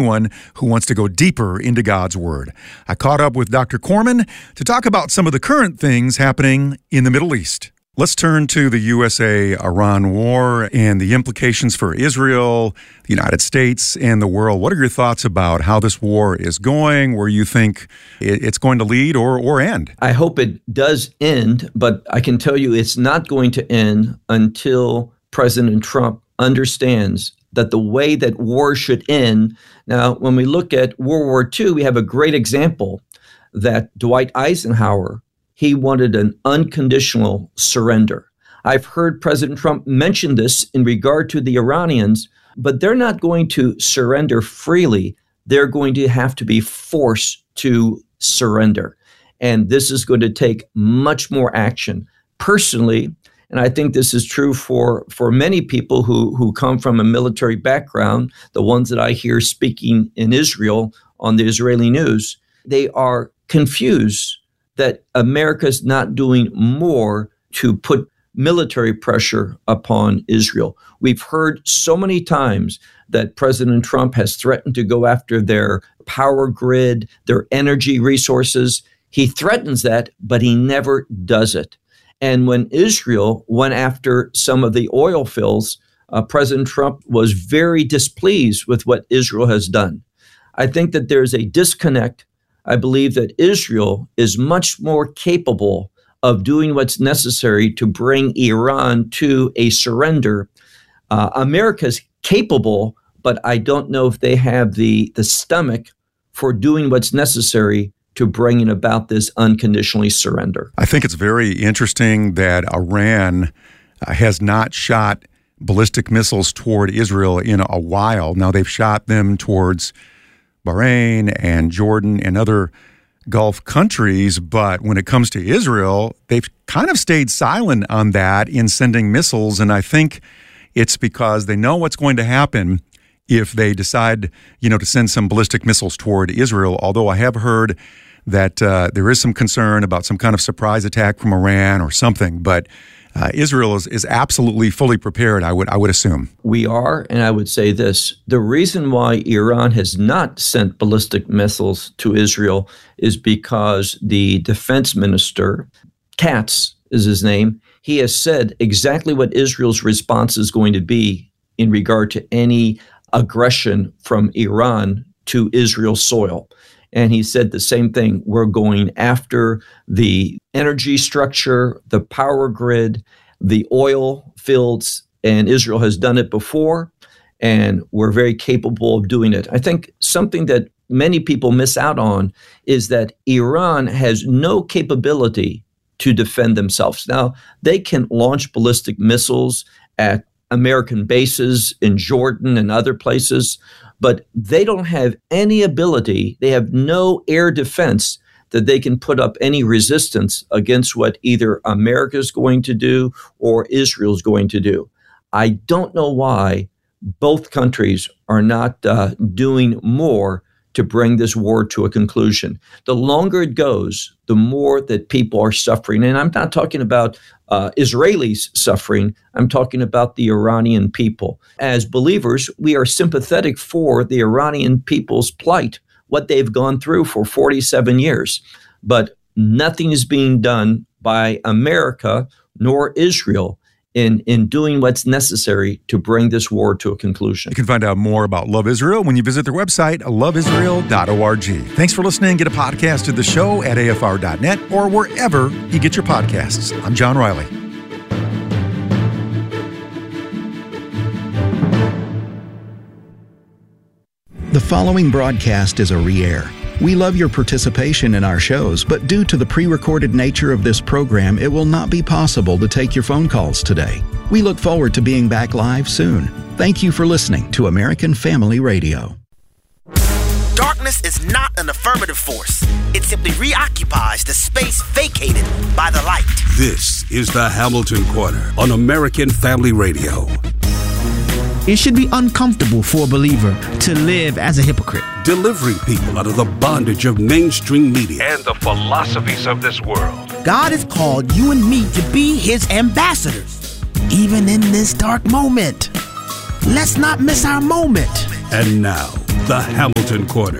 anyone who wants to go deeper into God's Word. I caught up with Dr. Corman to talk about some of the current things happening in the Middle East. Let's turn to the USA-Iran war and the implications for Israel, the United States, and the world. What are your thoughts about how this war is going, where you think it's going to lead or end? I hope it does end, but I can tell you it's not going to end until President Trump understands that the way that war should end. Now, when we look at World War II, we have a great example that Dwight Eisenhower, he wanted an unconditional surrender. I've heard President Trump mention this in regard to the Iranians, but they're not going to surrender freely. They're going to have to be forced to surrender. And this is going to take much more action. Personally, and I think this is true for many people who come from a military background, the ones that I hear speaking in Israel on the Israeli news, they are confused that America's not doing more to put military pressure upon Israel. We've heard so many times that President Trump has threatened to go after their power grid, their energy resources. He threatens that, but he never does it. And when Israel went after some of the oil fields, President Trump was very displeased with what Israel has done. I think that there's a disconnect. I believe that Israel is much more capable of doing what's necessary to bring Iran to a surrender. America's capable, but I don't know if they have the stomach for doing what's necessary to bringing about this unconditionally surrender. I think it's very interesting that Iran has not shot ballistic missiles toward Israel in a while. Now, they've shot them towards Bahrain and Jordan and other Gulf countries, but when it comes to Israel, they've kind of stayed silent on that in sending missiles, and I think it's because they know what's going to happen if they decide, to send some ballistic missiles toward Israel, although I have heard that there is some concern about some kind of surprise attack from Iran or something, but Israel is absolutely fully prepared, I would assume. We are, and I would say this. The reason why Iran has not sent ballistic missiles to Israel is because the defense minister, Katz is his name, he has said exactly what Israel's response is going to be in regard to any aggression from Iran to Israel's soil. And he said the same thing. We're going after the energy structure, the power grid, the oil fields, and Israel has done it before, and we're very capable of doing it. I think something that many people miss out on is that Iran has no capability to defend themselves. Now, they can launch ballistic missiles at American bases in Jordan and other places, but they don't have any ability, they have no air defense that they can put up any resistance against what either America is going to do or Israel is going to do. I don't know why both countries are not doing more to bring this war to a conclusion. The longer it goes, the more that people are suffering. And I'm not talking about Israelis suffering. I'm talking about the Iranian people. As believers, we are sympathetic for the Iranian people's plight, what they've gone through for 47 years. But nothing is being done by America nor Israel in doing what's necessary to bring this war to a conclusion. You can find out more about Love Israel when you visit their website, loveisrael.org. Thanks for listening. Get a podcast of the show at afr.net or wherever you get your podcasts. I'm John Riley. The following broadcast is a re-air. We love your participation in our shows, but due to the pre-recorded nature of this program, it will not be possible to take your phone calls today. We look forward to being back live soon. Thank you for listening to American Family Radio. Darkness is not an affirmative force. It simply reoccupies the space vacated by the light. This is the Hamilton Corner on American Family Radio. It should be uncomfortable for a believer to live as a hypocrite. Delivering people out of the bondage of mainstream media and the philosophies of this world. God has called you and me to be his ambassadors, even in this dark moment. Let's not miss our moment. And now, the Hamilton Corner.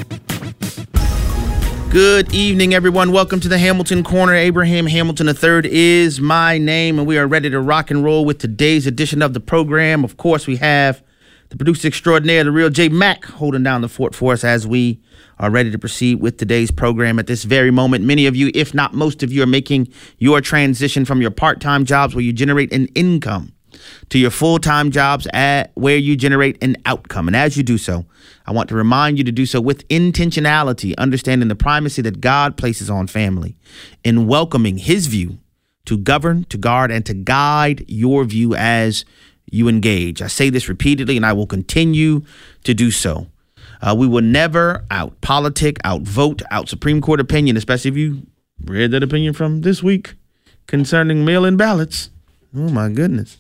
Good evening, everyone. Welcome to the Hamilton Corner. Abraham Hamilton III is my name, and we are ready to rock and roll with today's edition of the program. Of course, we have the producer extraordinaire, the real J Mac, holding down the fort for us as we are ready to proceed with today's program. At this very moment, many of you, if not most of you, are making your transition from your part-time jobs where you generate an income to your full-time jobs where you generate an outcome. And as you do so, I want to remind you to do so with intentionality, understanding the primacy that God places on family, in welcoming his view to govern, to guard, and to guide your view as you engage. I say this repeatedly, and I will continue to do so. We will never out-politic, out-vote, out-Supreme Court opinion, especially if you read that opinion from this week concerning mail-in ballots. Oh, my goodness.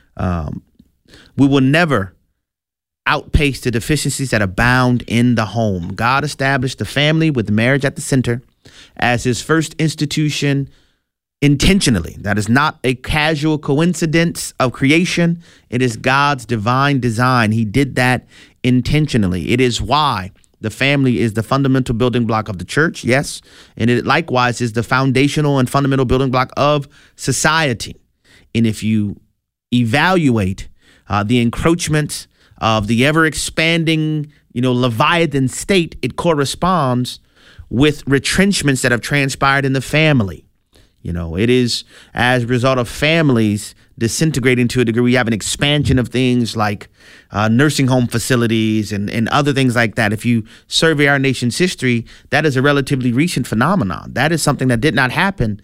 We will never outpace the deficiencies that abound in the home. God established the family with marriage at the center as his first institution intentionally. That is not a casual coincidence of creation. It is God's divine design. He did that intentionally. It is why the family is the fundamental building block of the church, yes, and it likewise is the foundational and fundamental building block of society. And if you evaluate the encroachment of the ever-expanding, Leviathan state, it corresponds with retrenchments that have transpired in the family. It is as a result of families disintegrating to a degree. We have an expansion of things like nursing home facilities and other things like that. If you survey our nation's history, that is a relatively recent phenomenon. That is something that did not happen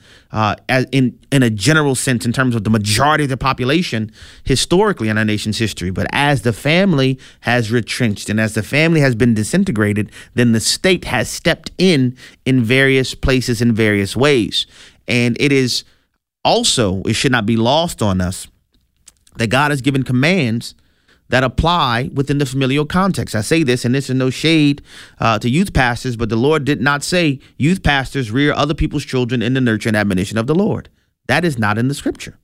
in a general sense in terms of the majority of the population historically in our nation's history. But as the family has retrenched and as the family has been disintegrated, then the state has stepped in various places in various ways. And it is also, it should not be lost on us that God has given commands that apply within the familial context. I say this, and this is no shade to youth pastors, but the Lord did not say youth pastors rear other people's children in the nurture and admonition of the Lord. That is not in the scripture.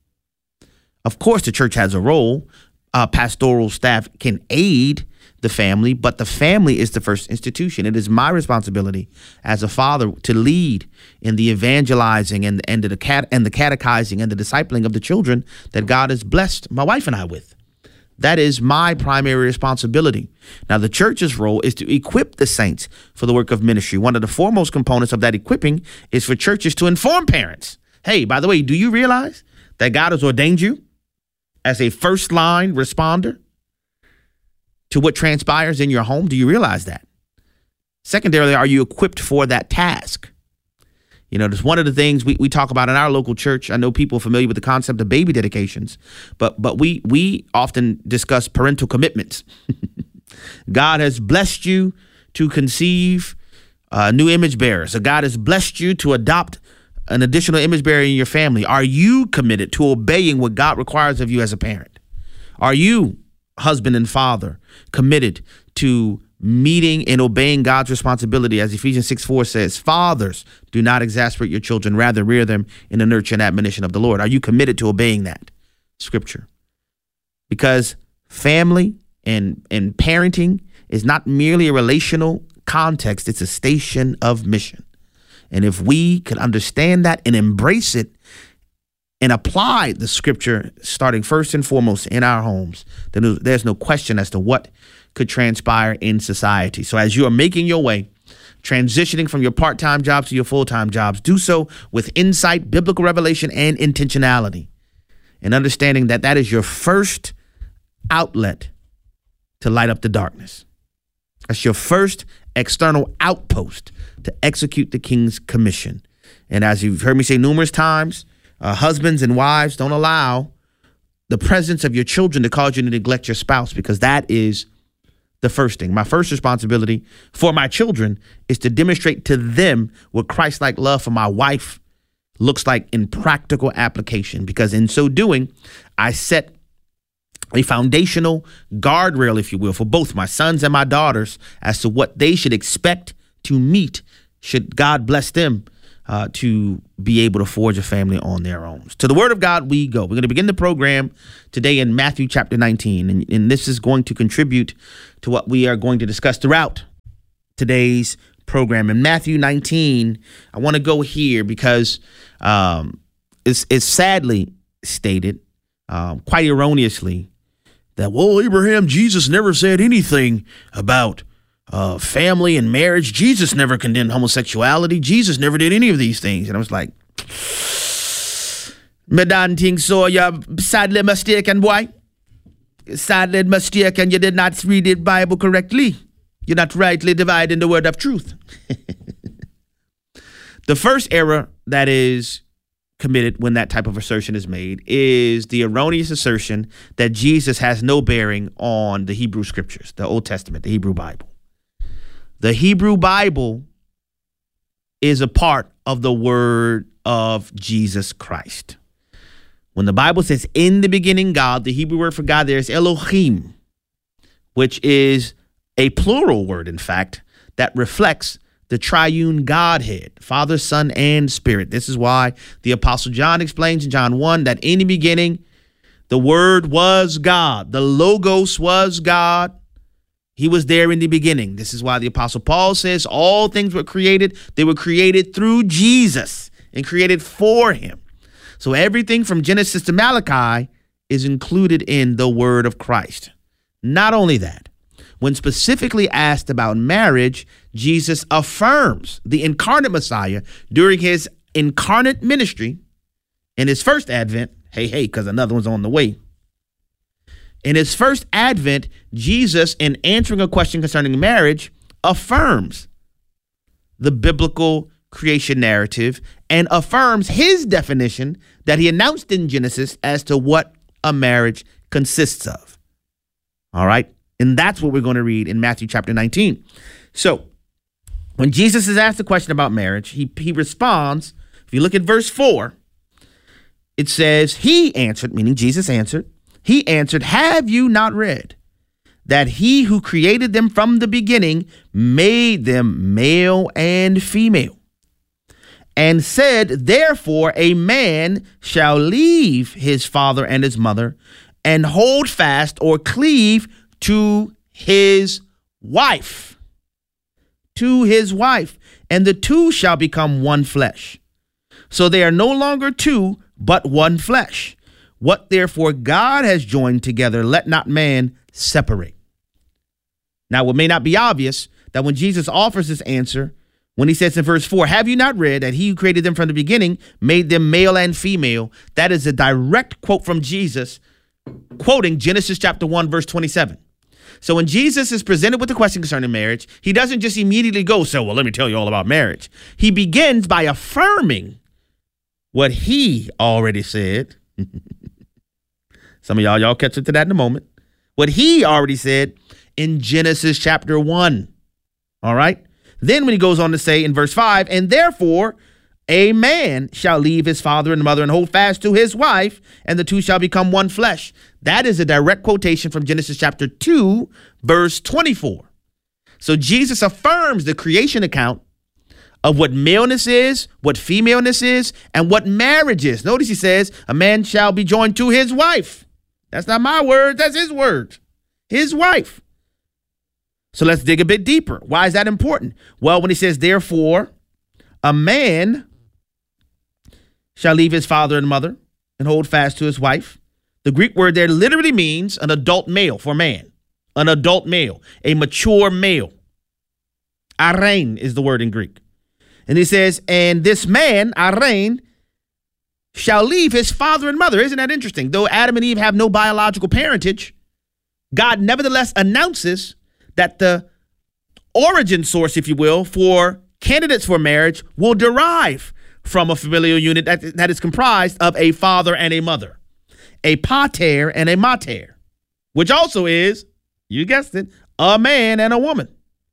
Of course, the church has a role. Pastoral staff can aid the family, but the family is the first institution. It is my responsibility as a father to lead in the evangelizing and the catechizing and the discipling of the children that God has blessed my wife and I with. That is my primary responsibility. Now, the church's role is to equip the saints for the work of ministry. One of the foremost components of that equipping is for churches to inform parents. Hey, by the way, do you realize that God has ordained you as a first line responder to what transpires in your home? Do you realize that? Secondarily, are you equipped for that task? There's one of the things we talk about in our local church. I know people are familiar with the concept of baby dedications, but we often discuss parental commitments. God has blessed you to conceive new image bearers. So God has blessed you to adopt an additional image bearer in your family. Are you committed to obeying what God requires of you as a parent? Are you, husband and father, committed to meeting and obeying God's responsibility? As Ephesians 6:4 says, fathers, do not exasperate your children, rather rear them in the nurture and admonition of the Lord. Are you committed to obeying that scripture? Because family and parenting is not merely a relational context, it's a station of mission. And if we could understand that and embrace it and apply the scripture starting first and foremost in our homes, then there's no question as to what could transpire in society. So as you are making your way, transitioning from your part-time jobs to your full-time jobs, do so with insight, biblical revelation, and intentionality, and understanding that that is your first outlet to light up the darkness. That's your first external outpost to execute the King's commission. And as you've heard me say numerous times, husbands and wives, don't allow the presence of your children to cause you to neglect your spouse, because that is the first thing. My first responsibility for my children is to demonstrate to them what Christ-like love for my wife looks like in practical application, because in so doing, I set a foundational guardrail, if you will, for both my sons and my daughters as to what they should expect to meet should God bless them to be able to forge a family on their own. To the Word of God we go. We're going to begin the program today in Matthew chapter 19, and this is going to contribute to what we are going to discuss throughout today's program. In Matthew 19, I want to go here because it's sadly stated, quite erroneously, that, well, Abraham, Jesus never said anything about family and marriage. Jesus never condemned homosexuality. Jesus never did any of these things. And I was like, I don't think so. You're sadly mistaken, boy. Sadly mistaken. You did not read the Bible correctly. You're not rightly dividing the word of truth. The first error that is committed when that type of assertion is made is the erroneous assertion that Jesus has no bearing on the Hebrew scriptures, the Old Testament, the Hebrew Bible. The Hebrew Bible is a part of the word of Jesus Christ. When the Bible says, in the beginning, God, the Hebrew word for God there is Elohim, which is a plural word, in fact, that reflects the triune Godhead, Father, Son, and Spirit. This is why the Apostle John explains in John 1 that in the beginning, the Word was God. The Logos was God. He was there in the beginning. This is why the Apostle Paul says all things were created. They were created through Jesus and created for him. So everything from Genesis to Malachi is included in the Word of Christ. Not only that, when specifically asked about marriage, Jesus affirms the incarnate Messiah during his incarnate ministry in his first advent. Hey, because another one's on the way. In his first advent, Jesus, in answering a question concerning marriage, affirms the biblical creation narrative and affirms his definition that he announced in Genesis as to what a marriage consists of. All right. And that's what we're going to read in Matthew chapter 19. So when Jesus is asked a question about marriage, he responds. If you look at verse 4, it says, he answered, meaning Jesus answered. He answered, have you not read that he who created them from the beginning made them male and female, and said, therefore, a man shall leave his father and his mother and hold fast or cleave to his wife, and the two shall become one flesh. So they are no longer two, but one flesh. What therefore God has joined together, let not man separate. Now, it may not be obvious that when Jesus offers this answer, when he says in verse 4, have you not read that he who created them from the beginning made them male and female? That is a direct quote from Jesus, quoting Genesis chapter 1, verse 27. So when Jesus is presented with the question concerning marriage, he doesn't just immediately go, so, well, let me tell you all about marriage. He begins by affirming what he already said. Some of y'all catch up to that in a moment. What he already said in Genesis chapter 1. All right. Then when he goes on to say in verse 5, and therefore a man shall leave his father and mother and hold fast to his wife, and the two shall become one flesh. That is a direct quotation from Genesis chapter 2, verse 24. So Jesus affirms the creation account of what maleness is, what femaleness is, and what marriage is. Notice he says, a man shall be joined to his wife. That's not my word. That's his word. His wife. So let's dig a bit deeper. Why is that important? Well, when he says, therefore, a man shall leave his father and mother and hold fast to his wife. The Greek word there literally means an adult male for man. An adult male, a mature male. Arain is the word in Greek. And he says, and this man, Arain, shall leave his father and mother. Isn't that interesting? Though Adam and Eve have no biological parentage, God nevertheless announces that the origin source, if you will, for candidates for marriage will derive from a familial unit that is comprised of a father and a mother, a pater and a mater, which also is, you guessed it, a man and a woman.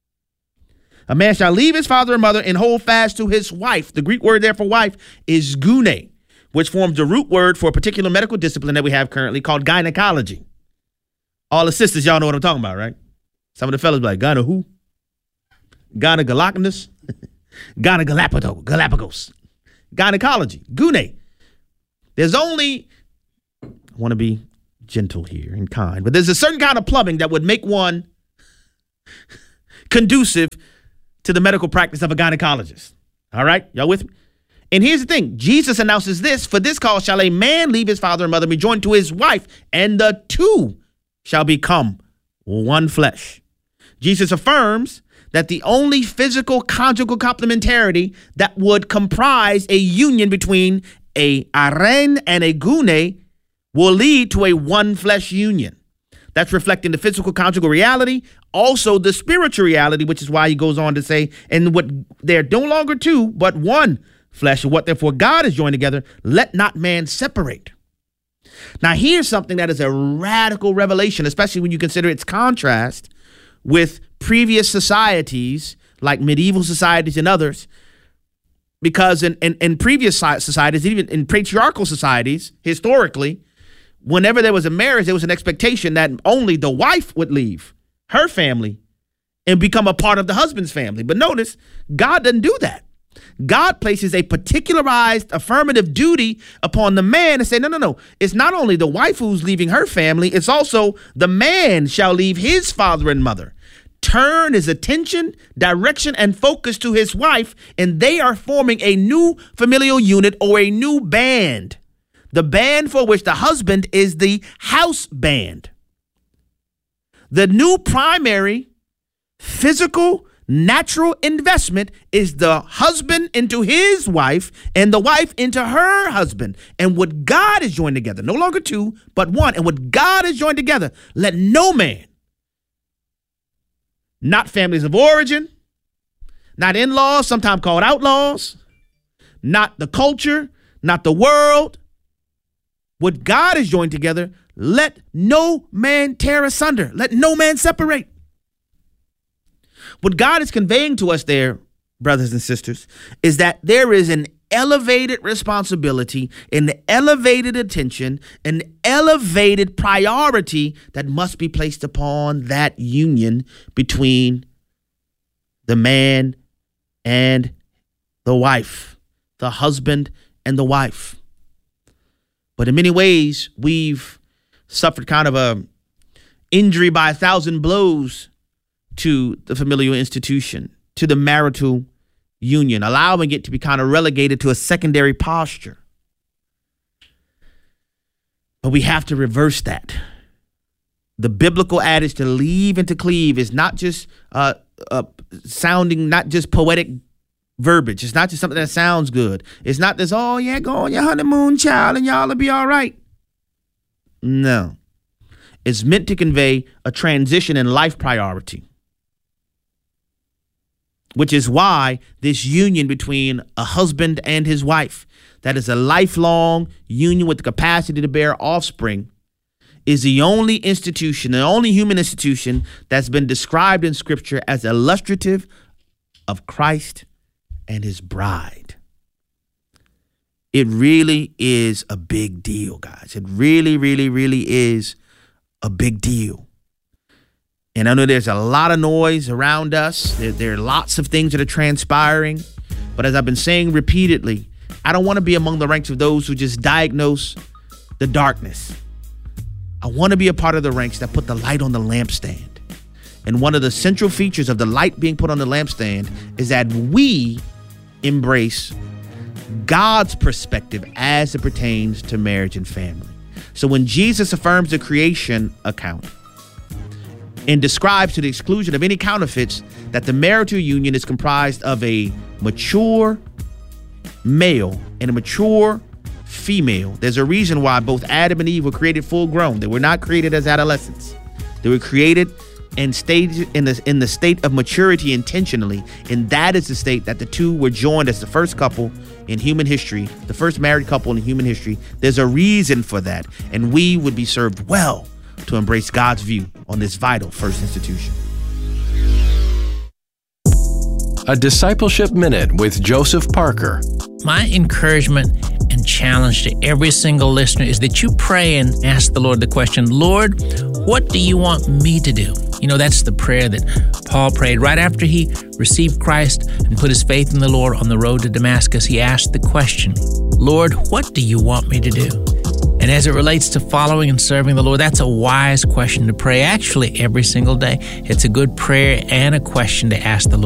A man shall leave his father and mother and hold fast to his wife. The Greek word there for wife is gune, which forms the root word for a particular medical discipline that we have currently called gynecology. All the sisters, y'all know what I'm talking about, right? Some of the fellas be like, gyne who? Gynecologist? Gynegalapagos. gynecology, gune. There's only, I want to be gentle here and kind, but there's a certain kind of plumbing that would make one conducive to the medical practice of a gynecologist. All right, y'all with me? And here's the thing. Jesus announces this, for this cause shall a man leave his father and mother and be joined to his wife, and the two shall become one flesh. Jesus affirms that the only physical conjugal complementarity that would comprise a union between a aren and a gune will lead to a one flesh union. That's reflecting the physical conjugal reality, also the spiritual reality, which is why he goes on to say, and what they're no longer two, but one flesh, and what therefore God has joined together, let not man separate. Now, here's something that is a radical revelation, especially when you consider its contrast with previous societies like medieval societies and others, because in previous societies, even in patriarchal societies, historically, whenever there was a marriage, there was an expectation that only the wife would leave her family and become a part of the husband's family. But notice, God doesn't do that. God places a particularized affirmative duty upon the man and say, no. It's not only the wife who's leaving her family, it's also the man shall leave his father and mother, turn his attention, direction, and focus to his wife, and they are forming a new familial unit or a new band. The band for which the husband is the house band. The new primary physical natural investment is the husband into his wife and the wife into her husband. And what God is joined together, no longer two, but one. And what God is joined together, let no man, not families of origin, not in-laws, sometimes called outlaws, not the culture, not the world. What God is joined together, let no man tear asunder. Let no man separate. What God is conveying to us there, brothers and sisters, is that there is an elevated responsibility, an elevated attention, an elevated priority that must be placed upon that union between the man and the wife, the husband and the wife. But in many ways, we've suffered kind of a injury by 1,000 blows to the familial institution, to the marital union, allowing it to be kind of relegated to a secondary posture. But we have to reverse that. The biblical adage to leave and to cleave is not just sounding, not just poetic verbiage. It's not just something that sounds good. It's not this, oh yeah, go on your honeymoon, child, and y'all will be all right. No. It's meant to convey a transition in life priority, which is why this union between a husband and his wife, that is a lifelong union with the capacity to bear offspring, is the only institution, the only human institution that's been described in Scripture as illustrative of Christ and his bride. It really is a big deal, guys. It really, really, really is a big deal. And I know there's a lot of noise around us. There are lots of things that are transpiring. But as I've been saying repeatedly, I don't want to be among the ranks of those who just diagnose the darkness. I want to be a part of the ranks that put the light on the lampstand. And one of the central features of the light being put on the lampstand is that we embrace God's perspective as it pertains to marriage and family. So when Jesus affirms the creation account and describes, to the exclusion of any counterfeits, that the marital union is comprised of a mature male and a mature female, there's a reason why both Adam and Eve were created full grown. They were not created as adolescents. They were created and stayed in the state of maturity intentionally. And that is the state that the two were joined as the first couple in human history, the first married couple in human history. There's a reason for that. And we would be served well to embrace God's view on this vital first institution. A Discipleship Minute with Joseph Parker. My encouragement and challenge to every single listener is that you pray and ask the Lord the question, Lord, what do you want me to do? You know, that's the prayer that Paul prayed right after he received Christ and put his faith in the Lord on the road to Damascus. He asked the question, Lord, what do you want me to do? And as it relates to following and serving the Lord, that's a wise question to pray actually every single day. It's a good prayer and a question to ask the Lord.